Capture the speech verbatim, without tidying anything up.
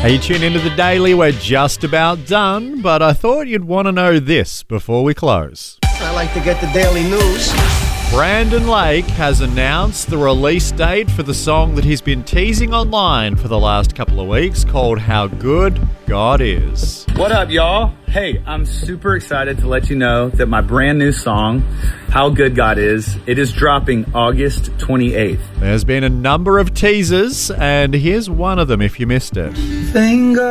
Hey, you tune into the Daily. We're just about done, but I thought you'd want to know this before we close. I like to get the daily news. Brandon Lake has announced the release date for the song that he's been teasing online for the last couple of weeks called How Good God Is. What up, y'all? Hey, I'm super excited to let you know that my brand new song, How Good God Is, it is dropping August twenty-eighth. There's been a number of teasers, and here's one of them if you missed it. Thank God.